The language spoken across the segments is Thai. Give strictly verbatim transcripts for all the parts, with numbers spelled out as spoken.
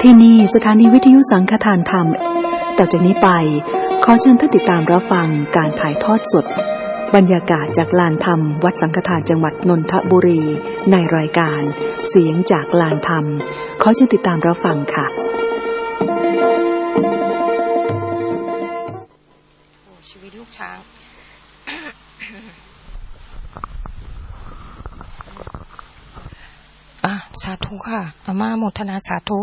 ที่นี่สถานีวิทยุสังฆทานธรรมต่อจากนี้ไปขอเชิญท่านติดตามรับฟังการถ่ายทอดสดบรรยากาศจากลานธรรมวัดสังฆทานจังหวัดนนทบุรีในรายการเสียงจากลานธรรมขอเชิญติดตามรับฟังค่ะชีวิตลูกช้างอ่ะสาธุค่ะอาม่าโมทนาสาธุ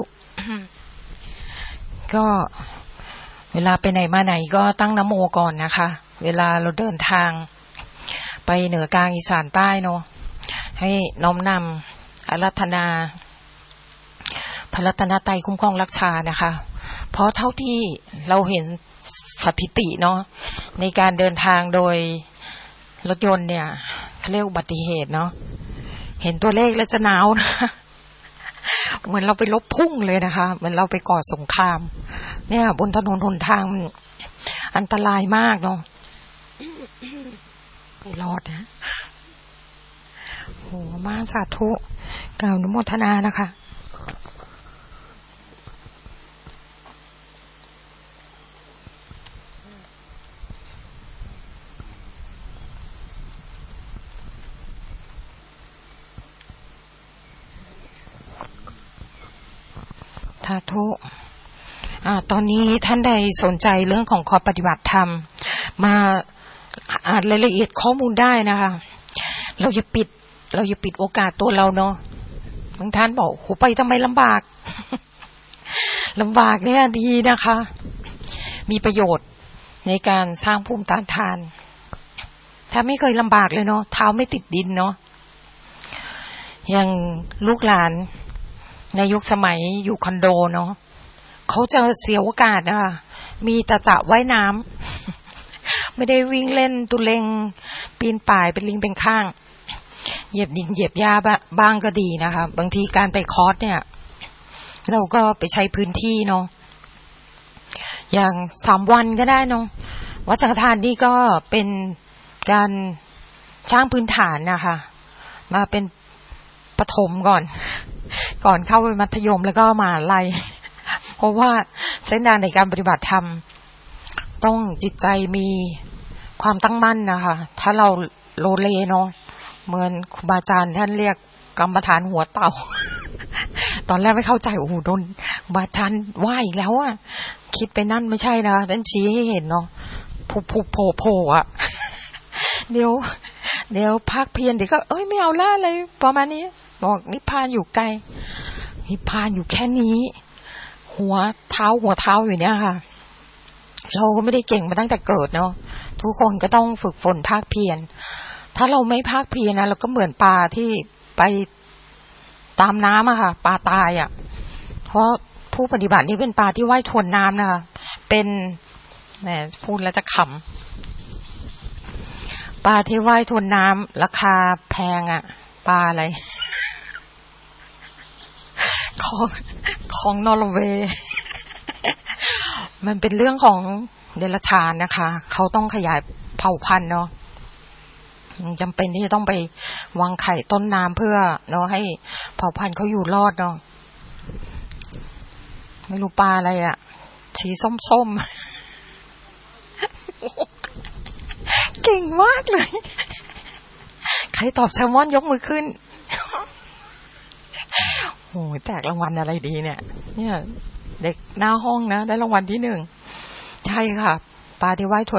ก็เวลาไปไหนมาไหนก็ตั้งนะโมก่อนนะคะเวลาเราเดินทางไปเหนือกลางอีสานใต้เนาะให้น้อมนำอาราธนาพระรัตนตรัยคุ้มครองรักษานะคะเพราะเท่าที่เราเห็นสถิติเนาะในการเดินทางโดยรถยนต์เนี่ยเขาเรียกอุบัติเหตุเนาะเห็นตัวเลขแล้วจะหนาวนะเหมือนเราไปลบพุ่งเลยนะคะเหมือนเราไปก่อสงครามเนี่ยบนถนนหนทางมันอันตรายมากเนาะไม่รอดนะโหมาสาธุกล่าวอนุโมทนานะคะสาธุอ่าตอนนี้ท่านใดสนใจเรื่องของข้อปฏิบัติธรรมมาอ่านรายละเอียดข้อมูลได้นะคะเราอย่าปิดเราอย่าปิดโอกาสตัวเราเนาะบางท่านบอกโหไปทำไมลำบากลำบากเนี่ยดีนะคะมีประโยชน์ในการสร้างภูมิต้านทานถ้าไม่เคยลำบากเลยเนาะเท้าไม่ติดดินเนาะอย่างลูกหลานในยุคสมัยอยู่คอนโดเนาะเขาจะเสียโอกาสนะคะมีตะตะว่ายน้ำไม่ได้วิ่งเล่นตุเลงปีนป่ายเป็นลิงเป็นข้างเหยียบดินเหยียบหญ้าบ้างก็ดีนะคะบางทีการไปคอร์สเนี่ยเราก็ไปใช้พื้นที่เนาะอย่างสามวันก็ได้เนาะวัดสังฆทานนี่ก็เป็นการสร้างพื้นฐานนะคะมาเป็นประถมก่อนก่อนเข้าไปมัธยมแล้วก็มาไล่เพราะว่าเส้นทางในการปฏิบัติธรรมต้องจิตใจมีความตั้งมั่นนะคะถ้าเราโลเลเนาะเหมือนครูบาอาจารย์ท่านเรียกกรรมฐานหัวเต่าตอนแรกไม่เข้าใจโอ้โหโดนครูบาอาจารย์ว่าอีกแล้วอ่ะคิดไปนั่นไม่ใช่นะท่านชี้ให้เห็นเนาะผุผุโผล่โผล่อ่ะเดี๋ยวเดี๋ยวภาคเพียรเดี๋ยวก็เอ้ยไม่เอาละอะไรประมาณนี้บอกนิพพานอยู่ไกลนิพพานอยู่แค่นี้หัวเท้าหัวเท้าอยู่เนี่ยค่ะเราก็ไม่ได้เก่งมาตั้งแต่เกิดเนาะทุกคนก็ต้องฝึกฝนภาคเพียรถ้าเราไม่ภาคเพียรนะเราก็เหมือนปลาที่ไปตามน้ำอะค่ะปลาตายอะเพราะผู้ปฏิบัตินี่เป็นปลาที่ว่ายทวนน้ำนะคะเป็นแหมพูดแล้วจะขำปลาที่ว่ายทวนน้ำราคาแพงอะปลาอะไรของของนอร์เวย์มันเป็นเรื่องของเดรัจฉานนะคะเขาต้องขยายเผ่าพันธุ์เนาะจำเป็นที่จะต้องไปวางไข่ต้นน้ำเพื่อเนาะให้เผ่าพันธุ์เขาอยู่รอดเนาะไม่รู้ปลาอะไรอ่ะสีส้มๆเก่งมากเลยใครตอบแซลมอนยกมือขึ้นโอ้แจกรางวัลอะไรดีเนี่ยเนี่ยเด็กหน้าห้องนะได้รางวัลที่หนึ่งใช่ค่ะปลาที่ว่ายทวน